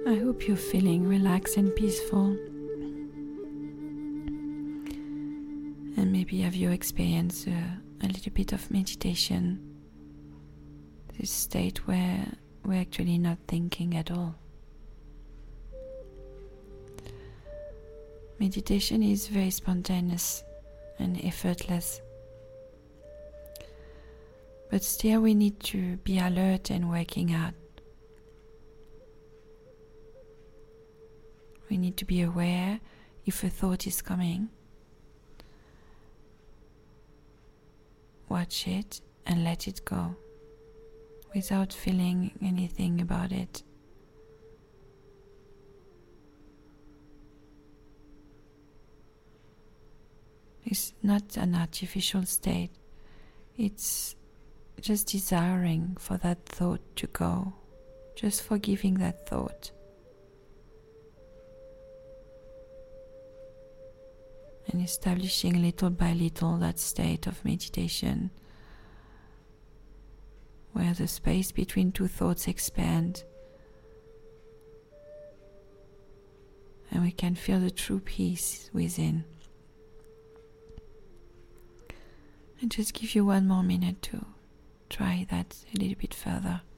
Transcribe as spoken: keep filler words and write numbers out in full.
I hope you're feeling relaxed and peaceful. And maybe have you experienced a, a little bit of meditation, this state where we're actually not thinking at all. Meditation is very spontaneous and effortless. But still we need to be alert and working out. We need to be aware if a thought is coming. Watch it and let it go without feeling anything about it. It's not an artificial state. It's just desiring for that thought to go, just forgiving that thought. And establishing little by little that state of meditation where the space between two thoughts expands and we can feel the true peace within. And just give you one more minute to try that a little bit further.